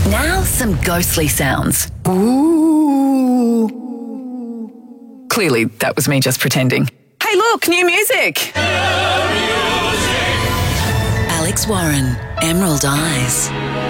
Now some ghostly sounds. Ooh. Clearly, that was me just pretending. Hey, look, new music. Alex Warren, Emerald Eyes.